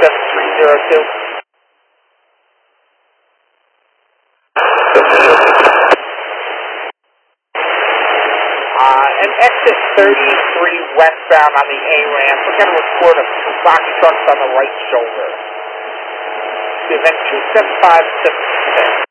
7302. And exit 33 westbound on the A ramp. We're going to report of two box trucks on the right shoulder. Event 27566.